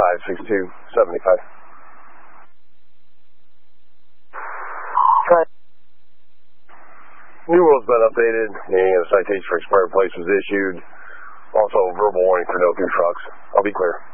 56275. New rule's been updated, and a citation for expired plates was issued. Also, verbal warning for no through trucks. I'll be clear.